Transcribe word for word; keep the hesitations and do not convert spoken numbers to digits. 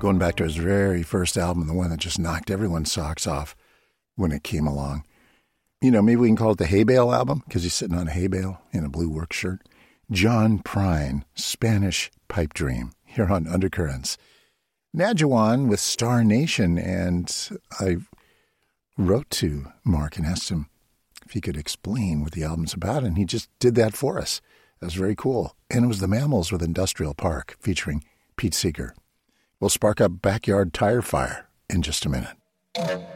going back to his very first album, the one that just knocked everyone's socks off when it came along. You know, maybe we can call it the hay bale album because he's sitting on a hay bale in a blue work shirt. John Prine, Spanish Pipe Dream, here on Undercurrents. Nadjiwan with Star Nation, and I wrote to Mark and asked him if he could explain what the album's about, and he just did that for us. That was very cool. And it was the Mammals with Industrial Park, featuring Pete Seeger. We'll spark up Backyard Tire Fire in just a minute.